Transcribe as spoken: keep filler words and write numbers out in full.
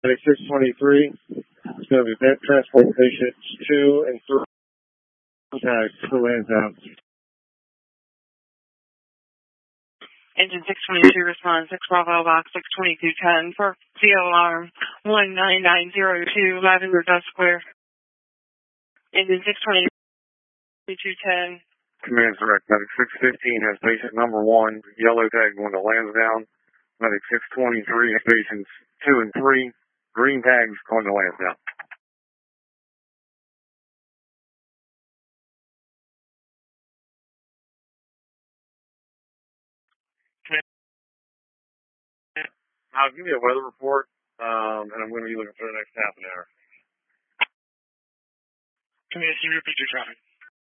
six twenty-three. It's going to be vent transport patients two and three. Contact for lands out. Engine six twenty-two responds, six Bravo Box six twenty-two ten for C L alarm one nine nine zero two, Lavender Dust Square. Engine six twenty-two ten. Command direct. Medic six fifteen has patient number one, yellow tag going to Lansdowne. Medic six twenty-three has patients two and three, green tags going to Lansdowne. I'll give you a weather report, um, and I'm going to be looking for the next half an hour. Can you repeat your traffic?